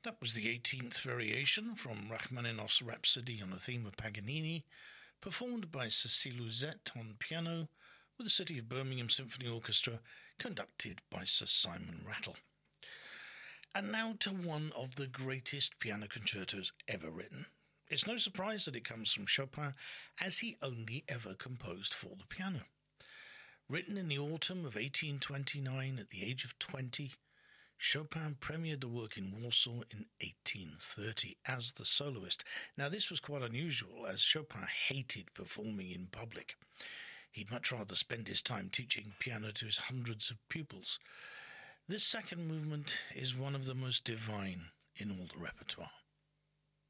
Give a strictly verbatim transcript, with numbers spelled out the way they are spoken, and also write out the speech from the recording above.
That was the eighteenth variation from Rachmaninoff's Rhapsody on a theme of Paganini, performed by Cécile Ouzet on piano, with the City of Birmingham Symphony Orchestra, conducted by Sir Simon Rattle. And now to one of the greatest piano concertos ever written. It's no surprise that it comes from Chopin, as he only ever composed for the piano. Written in the autumn of eighteen twenty-nine at the age of twenty, Chopin premiered the work in Warsaw in eighteen thirty as the soloist. Now, this was quite unusual, as Chopin hated performing in public. He'd much rather spend his time teaching piano to his hundreds of pupils. This second movement is one of the most divine in all the repertoire.